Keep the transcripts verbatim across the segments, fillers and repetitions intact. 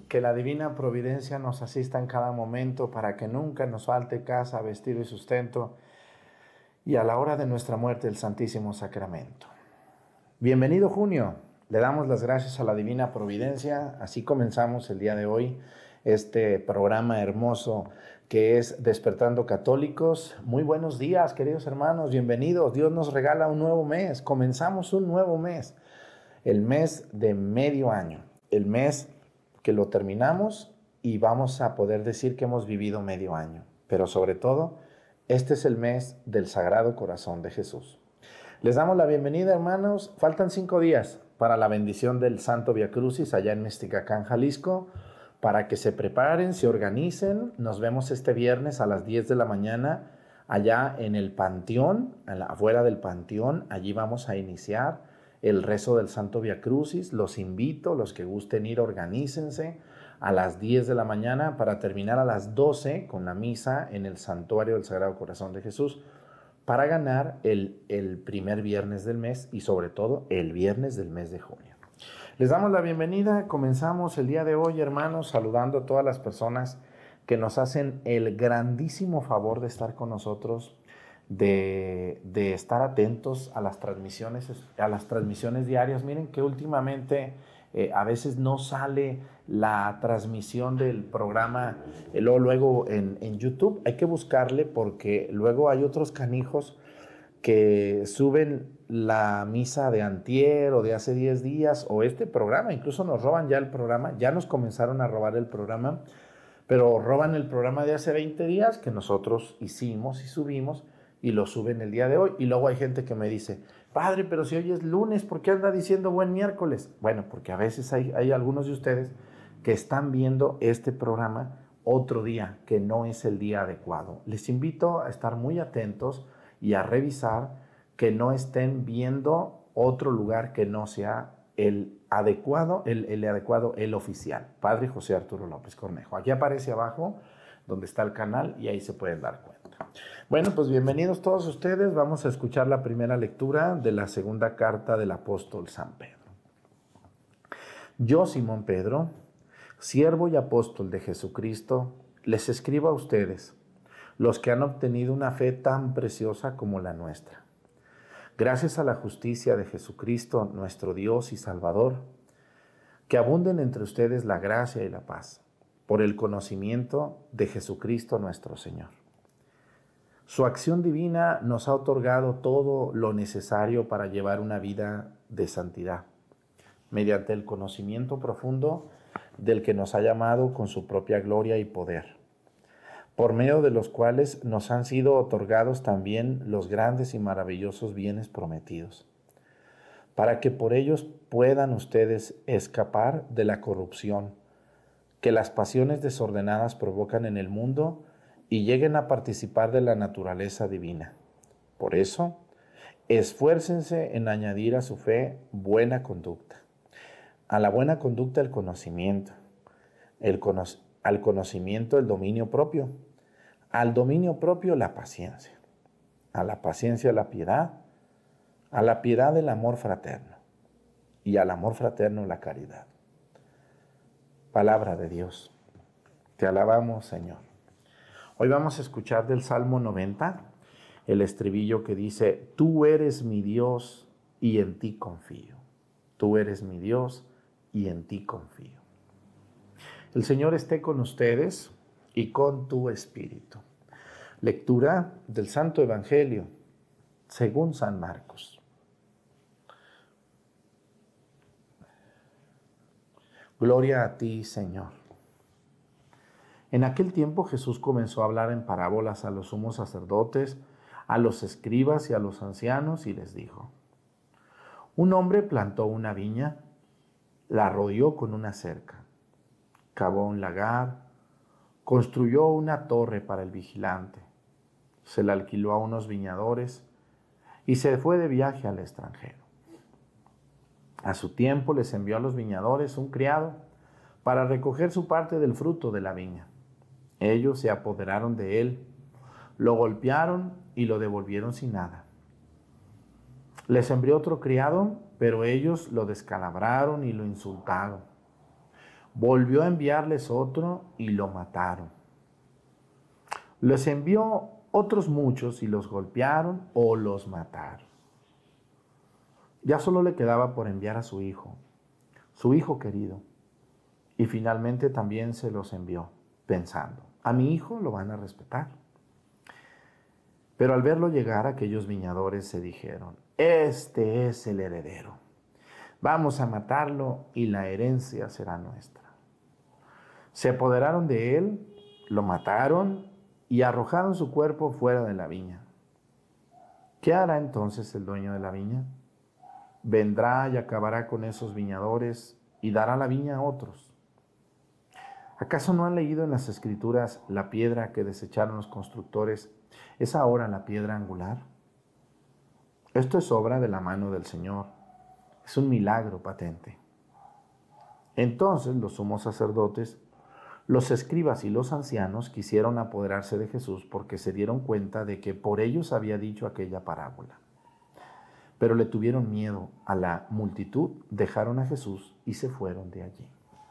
Que la divina providencia nos asista en cada momento para que nunca nos falte casa, vestido y sustento, y a la hora de nuestra muerte el Santísimo Sacramento. Bienvenido junio, le damos las gracias a la divina providencia. Así comenzamos el día de hoy este programa hermoso que es Despertando Católicos. Muy buenos días, queridos hermanos, bienvenidos. Dios nos regala un nuevo mes, comenzamos un nuevo mes, el mes de medio año, el mes que lo terminamos y vamos a poder decir que hemos vivido medio año. Pero sobre todo, este es el mes del Sagrado Corazón de Jesús. Les damos la bienvenida, hermanos. Faltan cinco días para la bendición del Santo Via Crucis allá en Mexticacán, Jalisco. Para que se preparen, se organicen. Nos vemos este viernes a las diez de la mañana allá en el Panteón, afuera del Panteón. Allí vamos a iniciar el rezo del Santo Via Crucis. Los invito, los que gusten ir, organícense a las diez de la mañana para terminar a las doce con la misa en el Santuario del Sagrado Corazón de Jesús, para ganar el, el primer viernes del mes y sobre todo el viernes del mes de junio. Les damos la bienvenida. Comenzamos el día de hoy, hermanos, saludando a todas las personas que nos hacen el grandísimo favor de estar con nosotros, De, de estar atentos a las transmisiones, a las transmisiones diarias. Miren que últimamente eh, a veces no sale la transmisión del programa eh, luego, luego en, en YouTube. Hay que buscarle porque luego hay otros canijos que suben la misa de antier o de hace diez días o este programa. Incluso nos roban ya el programa. Ya nos comenzaron a robar el programa, pero roban el programa de hace veinte días que nosotros hicimos y subimos, y lo suben el día de hoy. Y luego hay gente que me dice: padre, pero si hoy es lunes, ¿por qué anda diciendo buen miércoles? Bueno, porque a veces hay, hay algunos de ustedes que están viendo este programa otro día, que no es el día adecuado. Les invito a estar muy atentos y a revisar que no estén viendo otro lugar que no sea el adecuado, el, el adecuado, el oficial. Padre José Arturo López Cornejo. Aquí aparece abajo donde está el canal y ahí se pueden dar cuenta. Bueno, pues bienvenidos todos ustedes. Vamos a escuchar la primera lectura de la segunda carta del apóstol San Pedro. Yo, Simón Pedro, siervo y apóstol de Jesucristo, les escribo a ustedes, los que han obtenido una fe tan preciosa como la nuestra. Gracias a la justicia de Jesucristo, nuestro Dios y Salvador, que abunden entre ustedes la gracia y la paz, por el conocimiento de Jesucristo nuestro Señor. Su acción divina nos ha otorgado todo lo necesario para llevar una vida de santidad, mediante el conocimiento profundo del que nos ha llamado con su propia gloria y poder, por medio de los cuales nos han sido otorgados también los grandes y maravillosos bienes prometidos, para que por ellos puedan ustedes escapar de la corrupción que las pasiones desordenadas provocan en el mundo y lleguen a participar de la naturaleza divina. Por eso, esfuércense en añadir a su fe buena conducta, a la buena conducta el conocimiento, el cono- al conocimiento el dominio propio, al dominio propio la paciencia, a la paciencia la piedad, a la piedad el amor fraterno y al amor fraterno la caridad. Palabra de Dios. Te alabamos, Señor. Hoy vamos a escuchar del Salmo noventa, el estribillo que dice: tú eres mi Dios y en ti confío. Tú eres mi Dios y en ti confío. El Señor esté con ustedes y con tu espíritu. Lectura del Santo Evangelio según San Marcos. Gloria a ti, Señor. En aquel tiempo Jesús comenzó a hablar en parábolas a los sumos sacerdotes, a los escribas y a los ancianos, y les dijo: un hombre plantó una viña, la rodeó con una cerca, cavó un lagar, construyó una torre para el vigilante, se la alquiló a unos viñadores y se fue de viaje al extranjero. A su tiempo les envió a los viñadores un criado para recoger su parte del fruto de la viña. Ellos se apoderaron de él, lo golpearon y lo devolvieron sin nada. Les envió otro criado, pero ellos lo descalabraron y lo insultaron. Volvió a enviarles otro y lo mataron. Les envió otros muchos y los golpearon o los mataron. Ya solo le quedaba por enviar a su hijo, su hijo querido. Y finalmente también se los envió, pensando, a mi hijo lo van a respetar. Pero al verlo llegar, aquellos viñadores se dijeron, este es el heredero. Vamos a matarlo y la herencia será nuestra. Se apoderaron de él, lo mataron y arrojaron su cuerpo fuera de la viña. ¿Qué hará entonces el dueño de la viña? Vendrá y acabará con esos viñadores y dará la viña a otros. ¿Acaso no han leído en las Escrituras la piedra que desecharon los constructores es ahora la piedra angular? Esto es obra de la mano del Señor. Es un milagro patente. Entonces los sumos sacerdotes, los escribas y los ancianos quisieron apoderarse de Jesús porque se dieron cuenta de que por ellos había dicho aquella parábola. Pero le tuvieron miedo a la multitud, dejaron a Jesús y se fueron de allí.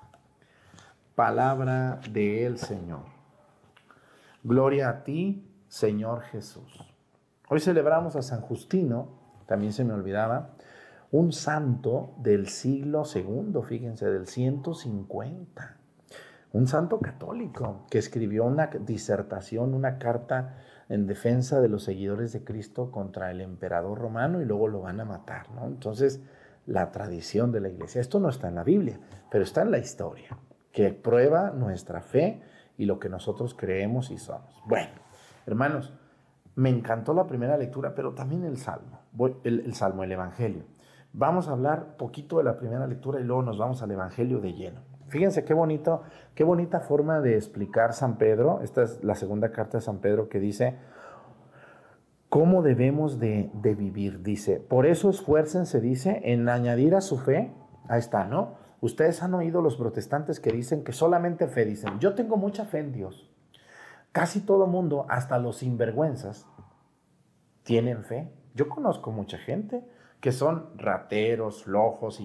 Palabra del Señor. Gloria a ti, Señor Jesús. Hoy celebramos a San Justino, también se me olvidaba, un santo del siglo segundo, fíjense, del ciento cincuenta. Un santo católico que escribió una disertación, una carta en defensa de los seguidores de Cristo contra el emperador romano y luego lo van a matar, ¿no? Entonces, la tradición de la iglesia. Esto no está en la Biblia, pero está en la historia, que prueba nuestra fe y lo que nosotros creemos y somos. Bueno, hermanos, me encantó la primera lectura, pero también el Salmo, el, el Salmo, el Evangelio. Vamos a hablar poquito de la primera lectura y luego nos vamos al Evangelio de lleno. Fíjense qué bonito, qué bonita forma de explicar San Pedro. Esta es la segunda carta de San Pedro que dice cómo debemos de, de vivir. Dice, por eso esfuércense, dice, en añadir a su fe. Ahí está, ¿no? Ustedes han oído los protestantes que dicen que solamente fe, dicen, yo tengo mucha fe en Dios. Casi todo mundo, hasta los sinvergüenzas, tienen fe. Yo conozco mucha gente que son rateros, flojos y